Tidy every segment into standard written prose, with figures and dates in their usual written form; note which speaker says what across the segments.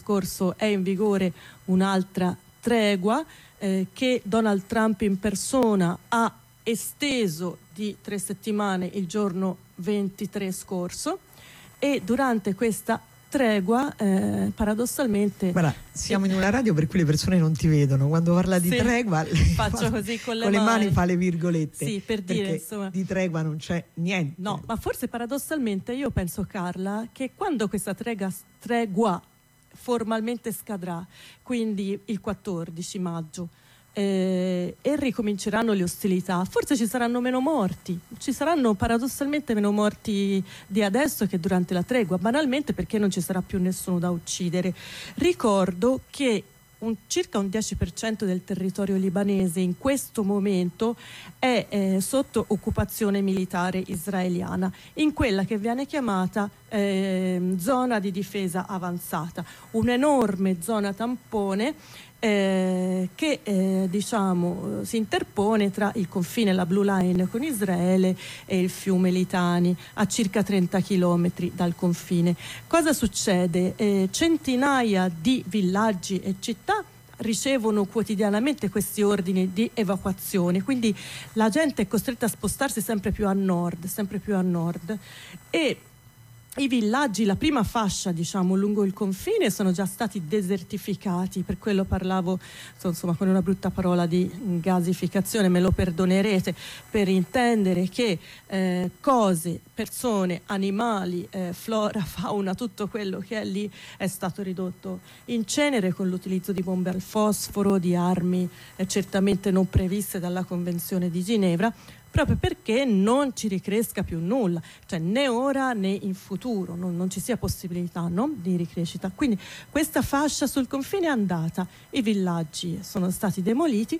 Speaker 1: scorso è in vigore un'altra tregua che Donald Trump in persona ha esteso di 3 settimane il giorno 23 scorso, e durante questa tregua paradossalmente...
Speaker 2: Guarda, siamo in una radio per cui le persone non ti vedono. Quando parla di tregua
Speaker 1: faccio così con le
Speaker 2: mani fa le virgolette.
Speaker 1: Sì, per dire, insomma,
Speaker 2: di tregua non c'è niente.
Speaker 1: No, ma forse paradossalmente io penso, Carla, che quando questa tregua formalmente scadrà, quindi il 14 maggio, e ricominceranno le ostilità, forse ci saranno meno morti, ci saranno paradossalmente meno morti di adesso che durante la tregua, banalmente perché non ci sarà più nessuno da uccidere. Ricordo che circa un 10% del territorio libanese in questo momento è sotto occupazione militare israeliana, in quella che viene chiamata zona di difesa avanzata, un'enorme zona tampone che diciamo si interpone tra il confine, la Blue Line con Israele, e il fiume Litani, a circa 30 chilometri dal confine. Cosa succede? Centinaia di villaggi e città ricevono quotidianamente questi ordini di evacuazione, quindi la gente è costretta a spostarsi sempre più a nord, e i villaggi, la prima fascia diciamo lungo il confine, sono già stati desertificati. Per quello parlavo insomma con una brutta parola di gasificazione, me lo perdonerete, per intendere che cose, persone, animali, flora, fauna, tutto quello che è lì è stato ridotto in cenere con l'utilizzo di bombe al fosforo, di armi certamente non previste dalla Convenzione di Ginevra, proprio perché non ci ricresca più nulla, cioè né ora né in futuro, non ci sia possibilità, no, di ricrescita. Quindi questa fascia sul confine è andata, i villaggi sono stati demoliti,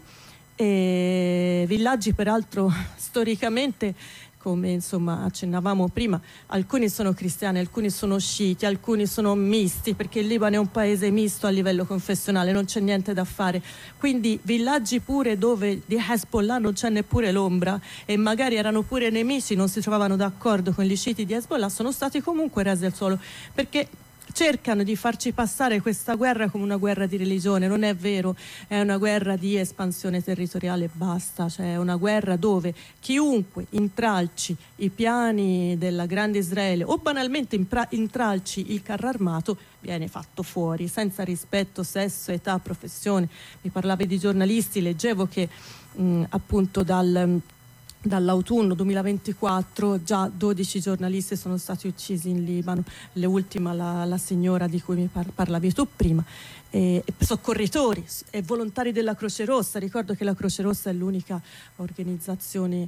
Speaker 1: e villaggi peraltro storicamente, come insomma accennavamo prima, alcuni sono cristiani, alcuni sono sciiti, alcuni sono misti, perché il Libano è un paese misto a livello confessionale, non c'è niente da fare. Quindi villaggi pure dove di Hezbollah non c'è neppure l'ombra, e magari erano pure nemici, non si trovavano d'accordo con gli sciiti di Hezbollah, sono stati comunque rasi al suolo, perché cercano di farci passare questa guerra come una guerra di religione. Non è vero, è una guerra di espansione territoriale e basta, cioè è una guerra dove chiunque intralci i piani della grande Israele o banalmente intralci il carro armato viene fatto fuori, senza rispetto, sesso, età, professione. Mi parlavi di giornalisti, leggevo che appunto dall'autunno 2024 già 12 giornalisti sono stati uccisi in Libano, l'ultima la signora di cui mi parlavi tu prima, e soccorritori e volontari della Croce Rossa. Ricordo che la Croce Rossa è l'unica organizzazione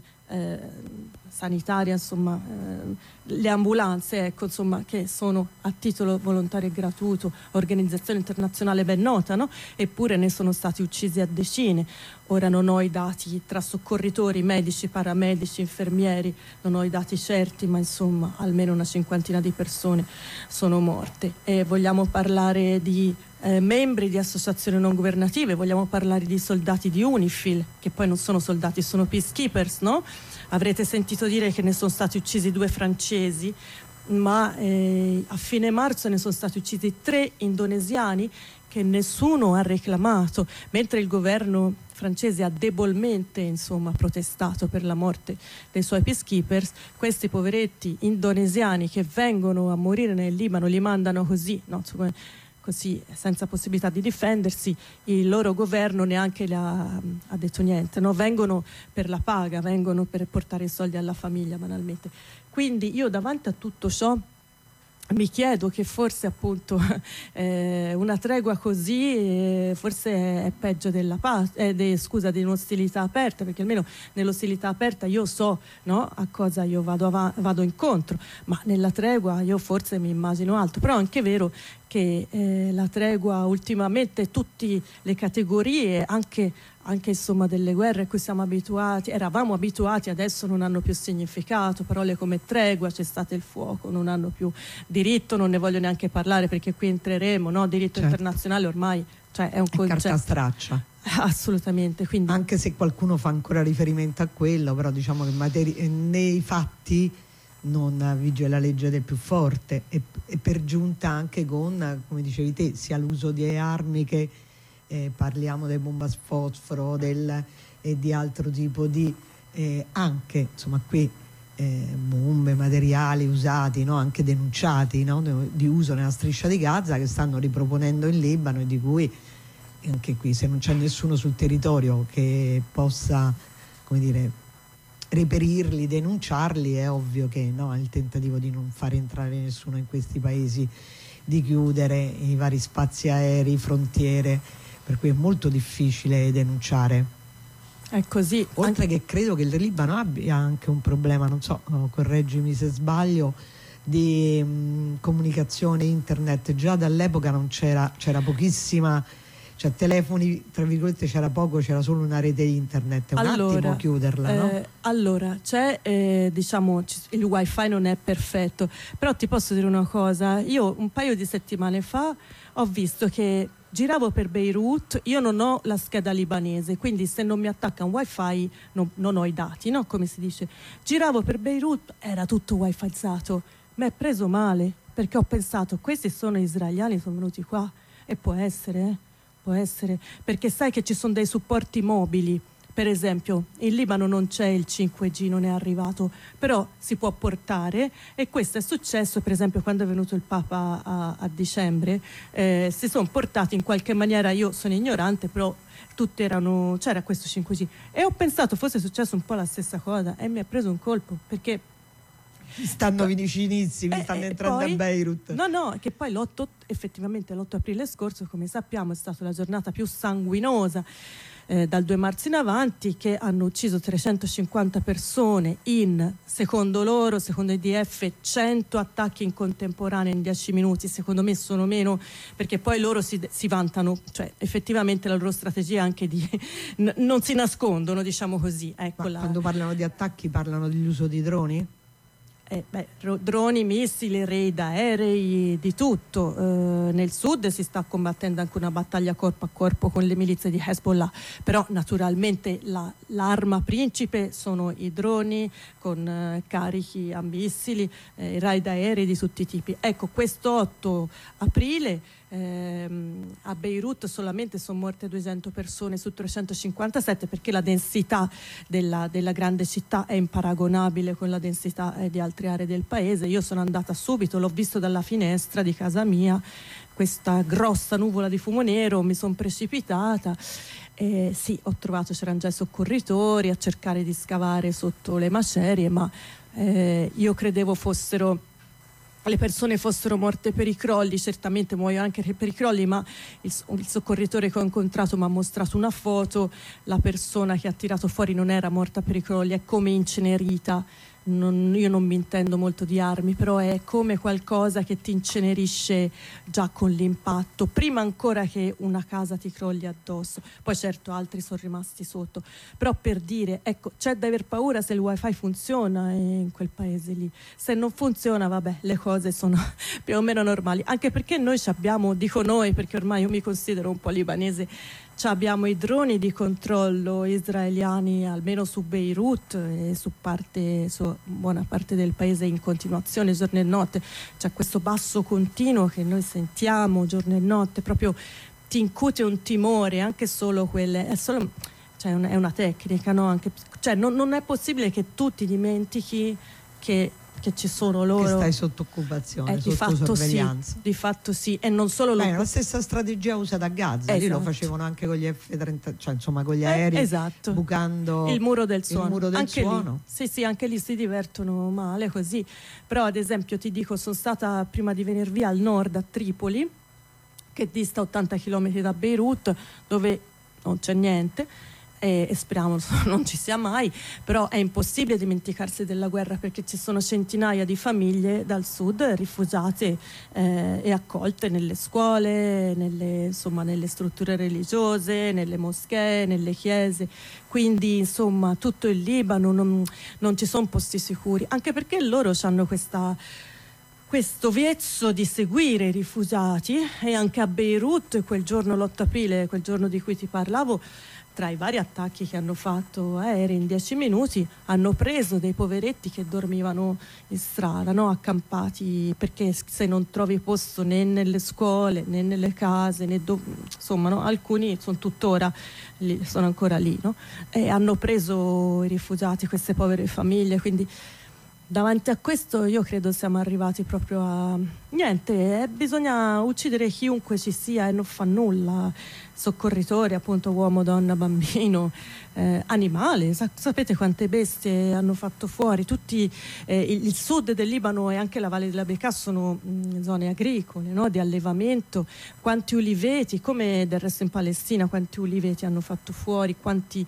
Speaker 1: sanitaria, insomma, le ambulanze, ecco, insomma, che sono a titolo volontario e gratuito, organizzazione internazionale ben nota, no? Eppure ne sono stati uccisi a decine. Ora non ho i dati tra soccorritori, medici, paramedici, infermieri, non ho i dati certi, ma insomma almeno una cinquantina di persone sono morte. E vogliamo parlare di membri di associazioni non governative, vogliamo parlare di soldati di UNIFIL, che poi non sono soldati, sono peacekeepers, no? Avrete sentito dire che ne sono stati uccisi 2 francesi, ma a fine marzo ne sono stati uccisi 3 indonesiani che nessuno ha reclamato, mentre il governo francese ha debolmente insomma protestato per la morte dei suoi peacekeepers. Questi poveretti indonesiani che vengono a morire nel Libano li mandano così, no? Così senza possibilità di difendersi, il loro governo neanche ha detto niente, no? Vengono per la paga, vengono per portare i soldi alla famiglia banalmente. Quindi io davanti a tutto ciò mi chiedo che forse appunto una tregua così forse è peggio della di un'ostilità aperta, perché almeno nell'ostilità aperta io so, no, a cosa io vado incontro, ma nella tregua io forse mi immagino altro. Però è anche vero che la tregua ultimamente, tutte le categorie, anche insomma delle guerre a cui eravamo abituati, adesso non hanno più significato. Parole come tregua, c'è stato il fuoco, non hanno più diritto, non ne voglio neanche parlare perché qui entreremo, no? Diritto internazionale ormai, cioè è un concetto,
Speaker 2: carta straccia.
Speaker 1: Assolutamente. Quindi,
Speaker 2: anche se qualcuno fa ancora riferimento a quello, però diciamo che nei fatti non vige la legge del più forte, e per giunta anche con, come dicevi te, sia l'uso di armi che parliamo del bomba a fosforo e di altro tipo di anche insomma qui bombe, materiali usati, no? Anche denunciati, no? Di uso nella striscia di Gaza, che stanno riproponendo in Libano, e di cui anche qui, se non c'è nessuno sul territorio che possa, come dire, reperirli, denunciarli, è ovvio che no, il tentativo di non far entrare nessuno in questi paesi, di chiudere i vari spazi aerei, frontiere, per cui è molto difficile denunciare.
Speaker 1: È così.
Speaker 2: Oltre che credo che il Libano abbia anche un problema, non so, correggimi se sbaglio, di comunicazione internet. Già dall'epoca non c'era pochissima, cioè telefoni, tra virgolette, c'era poco, c'era solo una rete internet. È un attimo chiuderla, no?
Speaker 1: Allora, c'è, diciamo, il wifi non è perfetto, però ti posso dire una cosa, io un paio di settimane fa ho visto che giravo per Beirut, io non ho la scheda libanese, quindi se non mi attacca un wifi non ho i dati, no? Come si dice. Giravo per Beirut, era tutto wifizzato, mi è preso male, perché ho pensato, questi sono israeliani, sono venuti qua, e può essere, perché sai che ci sono dei supporti mobili. Per esempio, in Libano non c'è il 5G, non è arrivato, però si può portare, e questo è successo, per esempio, quando è venuto il Papa a dicembre, si sono portati in qualche maniera, io sono ignorante, però c'era questo 5G, e ho pensato fosse successo un po' la stessa cosa, e mi ha preso un colpo, perché
Speaker 2: stanno vicinissimi, stanno entrando a Beirut.
Speaker 1: No, che poi effettivamente l'8 aprile scorso, come sappiamo, è stata la giornata più sanguinosa dal 2 marzo in avanti, che hanno ucciso 350 persone secondo IDF, 100 attacchi in contemporanea in 10 minuti. Secondo me sono meno, perché poi loro si vantano, cioè effettivamente la loro strategia è anche di non si nascondono, diciamo così. Ecco.
Speaker 2: Quando parlano di attacchi parlano dell'uso di droni?
Speaker 1: Droni, missili, raid aerei, di tutto. Nel sud si sta combattendo anche una battaglia corpo a corpo con le milizie di Hezbollah, però naturalmente l'arma principe sono i droni con carichi a missili, raid aerei di tutti i tipi. Ecco, questo 8 aprile a Beirut solamente sono morte 200 persone su 357, perché la densità della grande città è imparagonabile con la densità di altre aree del paese. Io sono andata subito, l'ho visto dalla finestra di casa mia, questa grossa nuvola di fumo nero, mi sono precipitata. Sì, ho trovato, c'erano già i soccorritori a cercare di scavare sotto le macerie, ma io credevo le persone fossero morte per i crolli. Certamente muoiono anche per i crolli, ma il soccorritore che ho incontrato mi ha mostrato una foto, la persona che ha tirato fuori non era morta per i crolli, è come incenerita. Io non mi intendo molto di armi, però è come qualcosa che ti incenerisce già con l'impatto, prima ancora che una casa ti crolli addosso. Poi certo altri sono rimasti sotto, però per dire, ecco, c'è da aver paura se il wifi funziona in quel paese lì. Se non funziona, vabbè, le cose sono più o meno normali, anche perché noi abbiamo, dico noi perché ormai io mi considero un po' libanese, abbiamo i droni di controllo israeliani almeno su Beirut e su buona parte del paese in continuazione giorno e notte. C'è questo basso continuo che noi sentiamo giorno e notte, proprio ti incute un timore, anche solo quelle, è una tecnica, no? Anche, cioè non è possibile che tu ti dimentichi che ci sono loro,
Speaker 2: che stai sotto occupazione, sotto sorveglianza.
Speaker 1: Di fatto sì, e non solo
Speaker 2: la stessa strategia usata a Gaza. Lì lo facevano anche con gli F-30, cioè insomma con gli aerei,
Speaker 1: esatto,
Speaker 2: bucando
Speaker 1: il muro del suono.
Speaker 2: Suono.
Speaker 1: Sì, anche lì si divertono male così. Però ad esempio ti dico, sono stata prima di venire via al nord, a Tripoli, che dista 80 km da Beirut, dove non c'è niente, e speriamo non ci sia mai, però è impossibile dimenticarsi della guerra, perché ci sono centinaia di famiglie dal sud rifugiate e accolte nelle scuole, nelle strutture religiose, nelle moschee, nelle chiese. Quindi insomma tutto il Libano non ci sono posti sicuri, anche perché loro hanno questa questo vezzo di seguire i rifugiati, e anche a Beirut quel giorno, l'8 aprile, quel giorno di cui ti parlavo, tra i vari attacchi che hanno fatto aerei in 10 minuti, hanno preso dei poveretti che dormivano in strada, no? Accampati, perché se non trovi posto né nelle scuole né nelle case, insomma, no? Alcuni sono tuttora lì, sono ancora lì, no? E hanno preso i rifugiati, queste povere famiglie, quindi davanti a questo io credo siamo arrivati proprio a niente, bisogna uccidere chiunque ci sia e non fa nulla, soccorritori, appunto, uomo, donna, bambino, animale, sapete quante bestie hanno fatto fuori, tutti il sud del Libano e anche la Valle della Bekaa sono zone agricole, no? Di allevamento, quanti uliveti, come del resto in Palestina, quanti uliveti hanno fatto fuori, quanti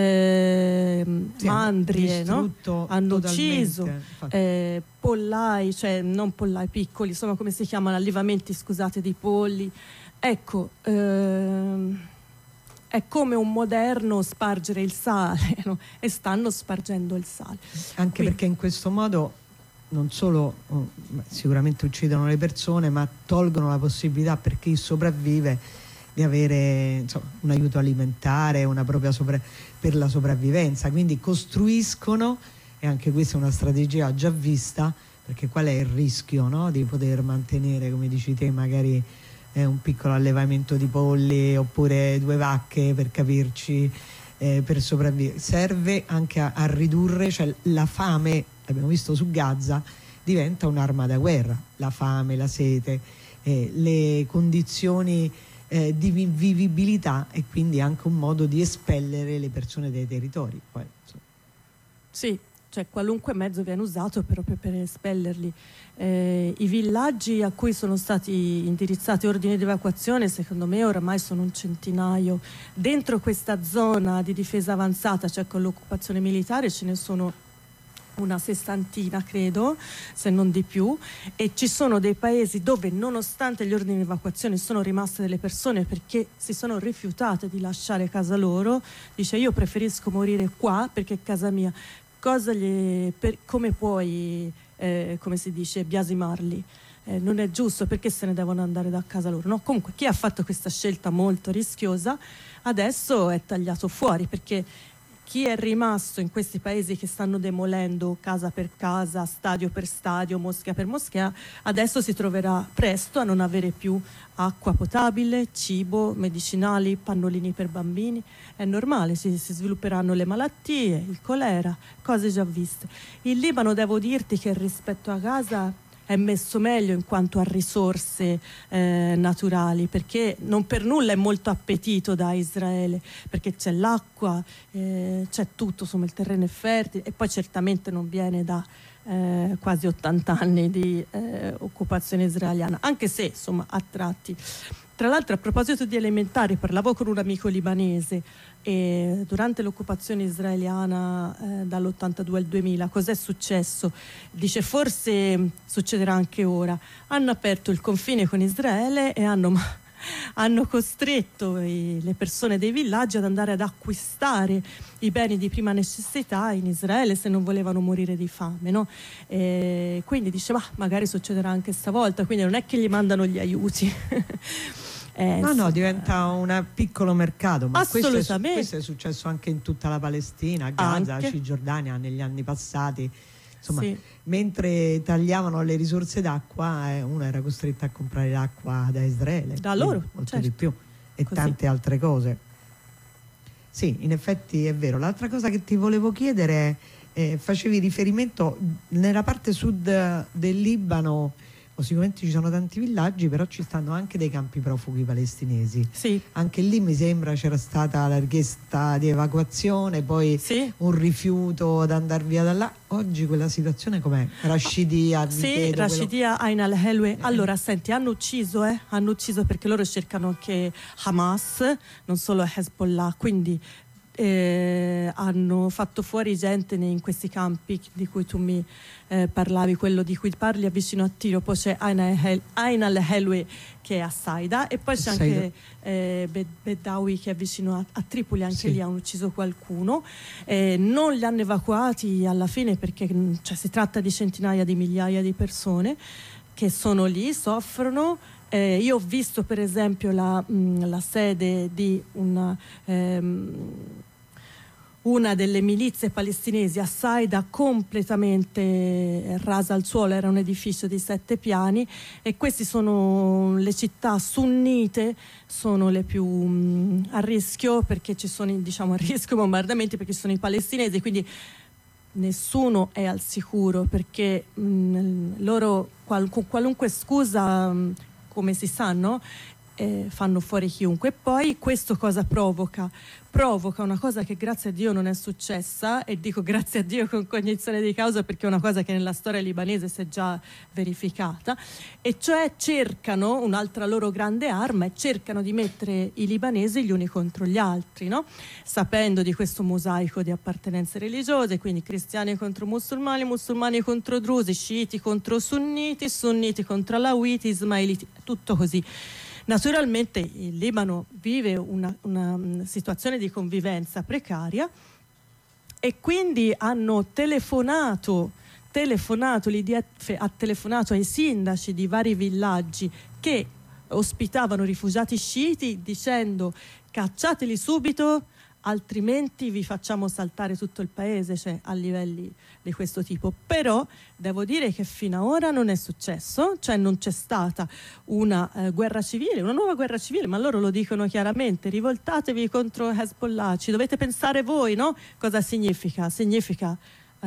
Speaker 1: mandrie, no? Hanno ucciso, pollai, cioè non pollai piccoli, insomma, come si chiamano, allevamenti, scusate, di polli. Ecco, è come un moderno spargere il sale, no? E stanno spargendo il sale.
Speaker 2: Anche
Speaker 1: quindi,
Speaker 2: perché in questo modo non solo sicuramente uccidono le persone, ma tolgono la possibilità per chi sopravvive di avere, insomma, un aiuto alimentare, una propria per la sopravvivenza. Quindi costruiscono, e anche questa è una strategia già vista, perché qual è il rischio, no? Di poter mantenere, come dici te, magari un piccolo allevamento di polli oppure 2 vacche, per capirci, per sopravvivere. Serve anche a ridurre, cioè la fame, l'abbiamo visto su Gaza, diventa un'arma da guerra, la fame, la sete, le condizioni di vivibilità, e quindi anche un modo di espellere le persone dai territori. Poi,
Speaker 1: sì, cioè qualunque mezzo viene usato proprio per espellerli. I villaggi a cui sono stati indirizzati ordini di evacuazione, secondo me oramai sono un centinaio. Dentro questa zona di difesa avanzata, cioè con l'occupazione militare, ce ne sono una 60, credo, se non di più, e ci sono dei paesi dove, nonostante gli ordini di evacuazione, sono rimaste delle persone perché si sono rifiutate di lasciare casa loro. Dice: io preferisco morire qua perché è casa mia. Come puoi, come si dice, biasimarli? Non è giusto, perché se ne devono andare da casa loro, no? Comunque, chi ha fatto questa scelta molto rischiosa adesso è tagliato fuori, perché chi è rimasto in questi paesi che stanno demolendo casa per casa, stadio per stadio, moschea per moschea, adesso si troverà presto a non avere più acqua potabile, cibo, medicinali, pannolini per bambini. È normale, si svilupperanno le malattie, il colera, cose già viste. Il Libano, devo dirti che rispetto a Gaza è messo meglio in quanto a risorse naturali, perché non per nulla è molto appetito da Israele, perché c'è l'acqua, c'è tutto, insomma il terreno è fertile, e poi certamente non viene da quasi 80 anni di occupazione israeliana, anche se insomma a tratti. Tra l'altro, a proposito di alimentari, parlavo con un amico libanese, e durante l'occupazione israeliana dall'82 al 2000 cos'è successo? Dice: forse succederà anche ora. Hanno aperto il confine con Israele e hanno costretto le persone dei villaggi ad andare ad acquistare i beni di prima necessità in Israele, se non volevano morire di fame, no? Quindi dice: ma magari succederà anche stavolta. Quindi non è che gli mandano gli aiuti.
Speaker 2: No, diventa un piccolo mercato, ma
Speaker 1: assolutamente.
Speaker 2: Questo è successo anche in tutta la Palestina, a Gaza, Cisgiordania, negli anni passati. Insomma, sì. Mentre tagliavano le risorse d'acqua, uno era costretto a comprare l'acqua da Israele,
Speaker 1: da loro,
Speaker 2: molto
Speaker 1: certo.
Speaker 2: di più, e così. Tante altre cose. Sì, in effetti è vero. L'altra cosa che ti volevo chiedere è, facevi riferimento nella parte sud del Libano. Sicuramente ci sono tanti villaggi, però ci stanno anche dei campi profughi palestinesi.
Speaker 1: Sì.
Speaker 2: Anche lì mi sembra c'era stata la richiesta di evacuazione, poi sì. Un rifiuto ad andare via da là. Oggi quella situazione com'è? Rashidia,
Speaker 1: sì, Rashidia, Ain al-Helwe. Allora, senti, hanno ucciso perché loro cercano anche Hamas, non solo Hezbollah, quindi hanno fatto fuori gente in questi campi di cui tu mi parlavi, quello di cui parli vicino a Tiro, poi c'è Ain al-Helwe che è a Saida, e poi c'è anche Bedawi che è vicino a Tripoli, anche sì. Lì hanno ucciso qualcuno, non li hanno evacuati alla fine perché si tratta di centinaia di migliaia di persone. che sono lì, soffrono. Io ho visto per esempio la sede di una delle milizie palestinesi a Saida, completamente rasa al suolo. Era un edificio di 7 piani, e queste sono le città sunnite, sono le più a rischio, perché ci sono, diciamo, a rischio bombardamenti, perché ci sono i palestinesi, quindi nessuno è al sicuro, perché loro con qualunque scusa, come si sa, no? Fanno fuori chiunque. E poi questo cosa provoca? Provoca una cosa che grazie a Dio non è successa, e dico grazie a Dio con cognizione di causa, perché è una cosa che nella storia libanese si è già verificata, e cioè cercano, un'altra loro grande arma, e cercano di mettere i libanesi gli uni contro gli altri, no? Sapendo di questo mosaico di appartenenze religiose, quindi cristiani contro musulmani, musulmani contro drusi, sciiti contro sunniti, sunniti contro alawiti, ismailiti, tutto così. Naturalmente il Libano vive una situazione di convivenza precaria, e quindi hanno telefonato, l'IDF ha telefonato ai sindaci di vari villaggi che ospitavano rifugiati sciiti, dicendo: cacciateli subito, altrimenti vi facciamo saltare tutto il paese, cioè a livelli di questo tipo. Però devo dire che fino ad ora non è successo, cioè non c'è stata una guerra civile, una nuova guerra civile, ma loro lo dicono chiaramente: rivoltatevi contro Hezbollah, ci dovete pensare voi, no? Cosa significa? Significa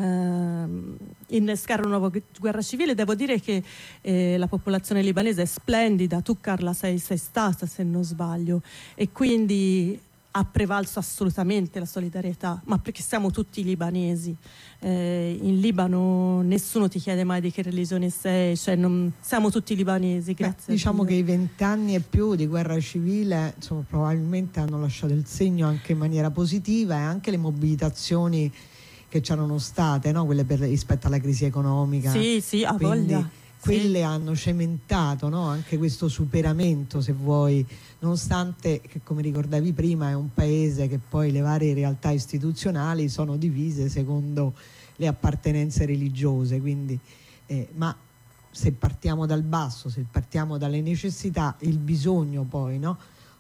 Speaker 1: innescare una nuova guerra civile. Devo dire che la popolazione libanese è splendida, tu Carla sei stata, se non sbaglio, e quindi ha prevalso assolutamente la solidarietà, ma perché siamo tutti libanesi. In Libano nessuno ti chiede mai di che religione sei, cioè siamo tutti libanesi, grazie.
Speaker 2: Diciamo che i 20 anni e più di guerra civile, insomma, probabilmente hanno lasciato il segno anche in maniera positiva, e anche le mobilitazioni che c'erano state, no? Quelle rispetto alla crisi economica.
Speaker 1: Sì, a voglia.
Speaker 2: Quelle hanno cementato, no? Anche questo superamento, se vuoi, nonostante che, come ricordavi prima, è un paese che poi le varie realtà istituzionali sono divise secondo le appartenenze religiose, quindi, ma se partiamo dal basso, se partiamo dalle necessità, il bisogno poi, no?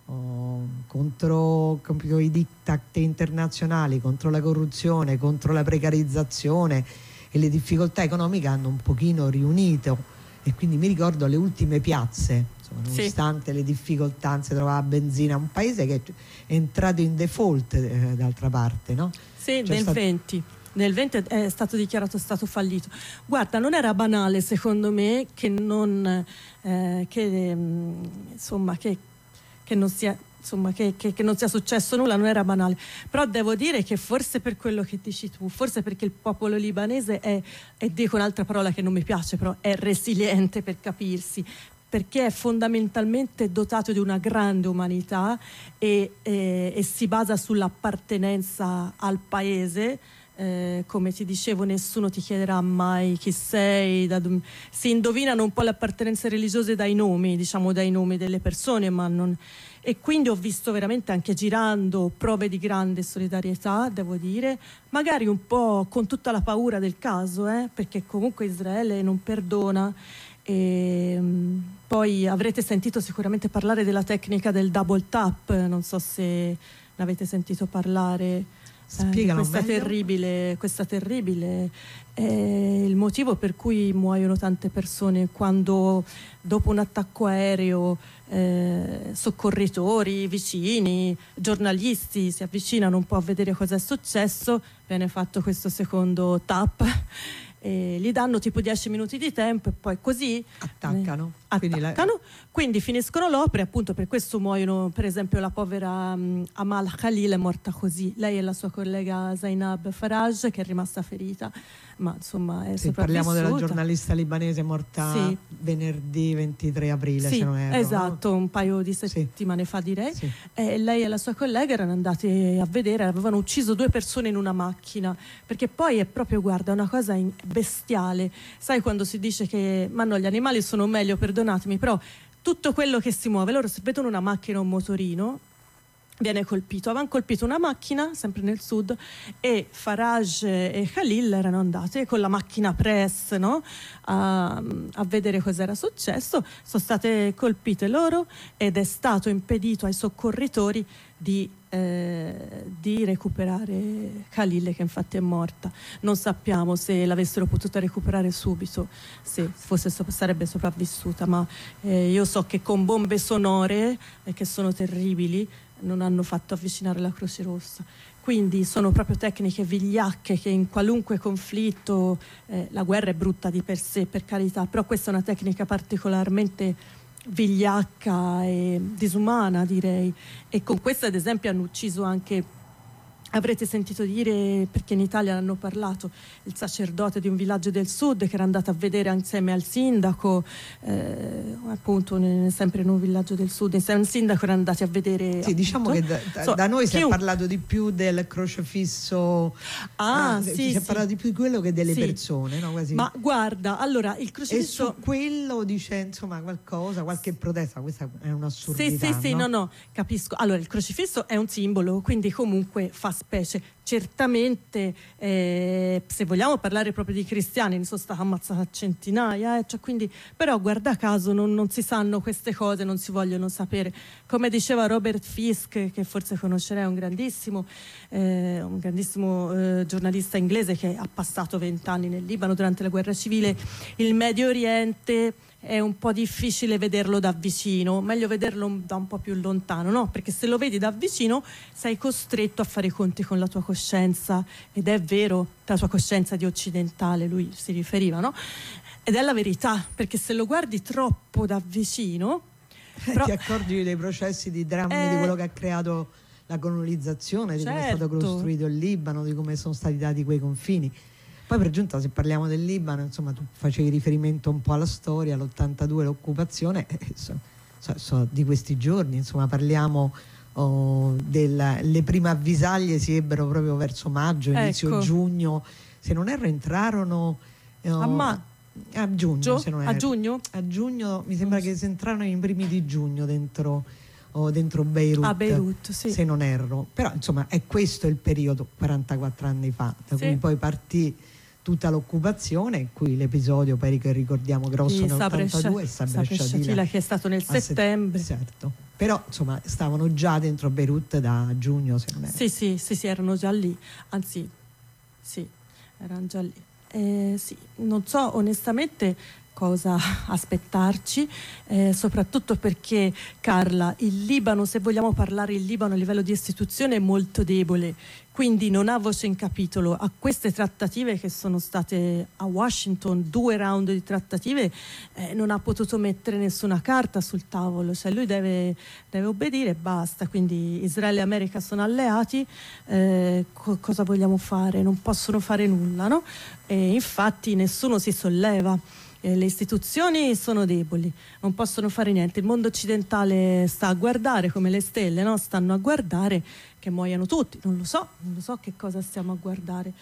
Speaker 2: Contro i diktat internazionali, contro la corruzione, contro la precarizzazione e le difficoltà economiche hanno un pochino riunito, e quindi mi ricordo le ultime piazze, insomma, nonostante le difficoltà, non si trovava benzina, un paese che è entrato in default, d'altra parte, no?
Speaker 1: Sì, nel 20 è stato dichiarato stato fallito. Guarda, non era banale secondo me che non sia successo nulla, non era banale. Però devo dire che forse per quello che dici tu, forse perché il popolo libanese è, e dico un'altra parola che non mi piace, però è resiliente, per capirsi, perché è fondamentalmente dotato di una grande umanità e si basa sull'appartenenza al paese. Come ti dicevo, nessuno ti chiederà mai chi sei, si indovinano un po' le appartenenze religiose dai nomi, diciamo, dai nomi delle persone, ma non. E quindi ho visto veramente, anche girando, prove di grande solidarietà, devo dire, magari un po' con tutta la paura del caso, perché comunque Israele non perdona. E poi avrete sentito sicuramente parlare della tecnica del double tap, non so se ne avete sentito parlare. Questa terribile è il motivo per cui muoiono tante persone quando dopo un attacco aereo soccorritori, vicini, giornalisti si avvicinano un po' a vedere cosa è successo. Viene fatto questo secondo tap e gli danno tipo 10 minuti di tempo e poi così
Speaker 2: attaccano.
Speaker 1: Quindi finiscono l'opera, appunto per questo muoiono. Per esempio la povera Amal Khalil è morta così, lei e la sua collega Zainab Faraj, che è rimasta ferita, ma insomma è sopravvissuta.
Speaker 2: Parliamo della giornalista libanese morta venerdì 23 aprile, se non erro.
Speaker 1: Esatto, un paio di settimane fa, direi. E lei e la sua collega erano andate a vedere, avevano ucciso 2 persone in una macchina, perché poi è proprio, guarda, una cosa bestiale. Sai quando si dice che ma no, gli animali sono meglio, perdonatemi, però tutto quello che si muove, loro se vedono una macchina o un motorino viene colpito. Avevano colpito una macchina sempre nel sud e Faraj e Khalil erano andate con la macchina press, no? a vedere cosa era successo. Sono state colpite loro ed è stato impedito ai soccorritori di recuperare Khalil, che infatti è morta. Non sappiamo se l'avessero potuta recuperare subito, se sarebbe sopravvissuta, ma io so che con bombe sonore, che sono terribili, non hanno fatto avvicinare la Croce Rossa. Quindi sono proprio tecniche vigliacche che in qualunque conflitto, la guerra è brutta di per sé, per carità, però questa è una tecnica particolarmente vigliacca e disumana, direi. E con questo, ad esempio, hanno ucciso anche, avrete sentito dire, perché in Italia hanno parlato, il sacerdote di un villaggio del sud che era andato a vedere insieme al sindaco, appunto sempre in un villaggio del sud, insieme al sindaco erano andati a vedere.
Speaker 2: Sì, diciamo che da noi si è parlato di più del crocefisso, si è parlato di più di quello che delle persone, no? Quasi.
Speaker 1: Ma guarda, allora il crocifisso,
Speaker 2: e su quello dice insomma qualcosa, qualche protesta, questa è un'assurdità.
Speaker 1: Sì, no, capisco. Allora il crocifisso è un simbolo, quindi comunque fa specie. Certamente, se vogliamo parlare proprio di cristiani, ne sono stati ammazzati a centinaia, cioè, quindi, però guarda caso non si sanno queste cose, non si vogliono sapere. Come diceva Robert Fisk, che forse conoscerei, un grandissimo giornalista inglese che ha passato 20 anni nel Libano durante la guerra civile, il Medio Oriente è un po' difficile vederlo da vicino, meglio vederlo da un po' più lontano, no? Perché se lo vedi da vicino sei costretto a fare i conti con la tua coscienza, ed è vero, la tua coscienza di occidentale, lui si riferiva, no? Ed è la verità, perché se lo guardi troppo da vicino
Speaker 2: ti accorgi dei processi di drammi, di quello che ha creato la colonizzazione, di come è stato costruito il Libano, di come sono stati dati quei confini. Poi per giunta, se parliamo del Libano, insomma, tu facevi riferimento un po' alla storia, l'82, l'occupazione, di questi giorni, insomma, parliamo le prime avvisaglie si ebbero proprio verso maggio, inizio giugno, se non erro entrarono a giugno, se non erro. A giugno mi sembra che si entrarono i primi di giugno dentro Beirut,
Speaker 1: a Beirut, sì.
Speaker 2: Se non erro, però insomma è questo il periodo, 44 anni fa, da cui poi partì tutta l'occupazione, in cui l'episodio poi che ricordiamo grosso nell'82 è Sabra Shatila,
Speaker 1: che è stato nel settembre.
Speaker 2: Certo. Però insomma stavano già dentro Beirut da giugno, se non erro.
Speaker 1: Sì, erano già lì, anzi sì, erano già lì. Sì, non so onestamente cosa aspettarci, soprattutto perché, Carla, il Libano, se vogliamo parlare il Libano a livello di istituzione, è molto debole, quindi non ha voce in capitolo. A queste trattative che sono state a Washington, 2 round di trattative, non ha potuto mettere nessuna carta sul tavolo, cioè lui deve obbedire e basta. Quindi Israele e America sono alleati, cosa vogliamo fare? Non possono fare nulla, no? E infatti nessuno si solleva. Le istituzioni sono deboli, non possono fare niente. Il mondo occidentale sta a guardare come le stelle, no? Stanno a guardare che muoiano tutti. Non lo so che cosa stiamo a guardare.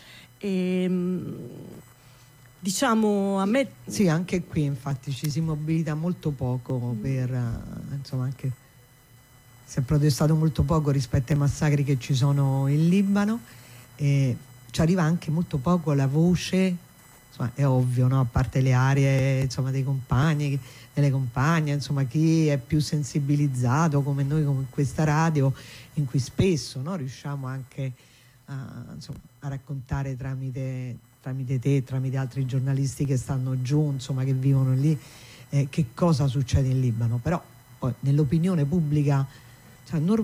Speaker 1: Diciamo, a me
Speaker 2: sì, anche qui infatti ci si mobilita molto poco per insomma, anche si è protestato molto poco rispetto ai massacri che ci sono in Libano, e ci arriva anche molto poco la voce. È ovvio, no? A parte le aree, insomma, dei compagni, delle compagne, insomma, chi è più sensibilizzato come noi, come questa radio, in cui spesso, no, riusciamo anche a raccontare tramite te, tramite altri giornalisti che stanno giù, insomma, che vivono lì, che cosa succede in Libano. Però poi nell'opinione pubblica, in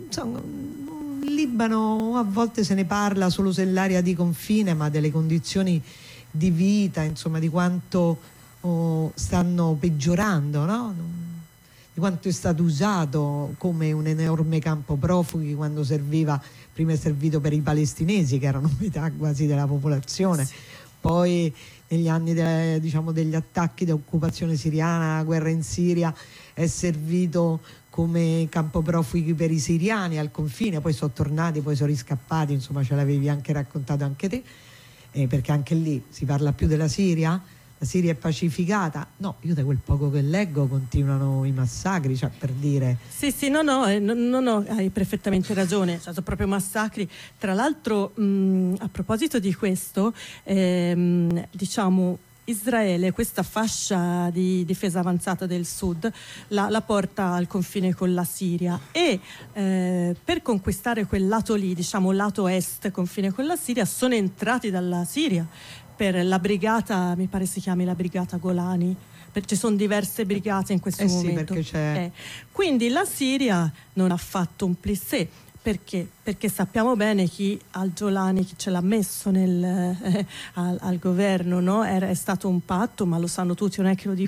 Speaker 2: Libano a volte se ne parla solo se l'area di confine, ma delle condizioni di vita, insomma, di quanto stanno peggiorando, no? Di quanto è stato usato come un enorme campo profughi, quando prima è servito per i palestinesi, che erano metà quasi della popolazione, poi negli anni degli attacchi dell'occupazione siriana, la guerra in Siria, è servito come campo profughi per i siriani al confine, poi sono tornati, poi sono riscappati, insomma, ce l'avevi anche raccontato anche te. Perché anche lì si parla più della Siria. la Siria è pacificata. No, io da quel poco che leggo continuano i massacri, cioè, per dire.
Speaker 1: Sì, no, hai perfettamente ragione, sono proprio massacri. Tra l'altro, a proposito di questo, diciamo, Israele questa fascia di difesa avanzata del sud la porta al confine con la Siria e per conquistare quel lato lì, diciamo lato est, confine con la Siria, sono entrati dalla Siria per la brigata, mi pare si chiami la brigata Golani, ci sono diverse brigate in questo momento.
Speaker 2: Sì, perché c'è.
Speaker 1: Quindi la Siria non ha fatto un plissé. Perché? Perché sappiamo bene chi al-Jolani, chi ce l'ha messo al governo, no? È stato un patto, ma lo sanno tutti, non è che lo dico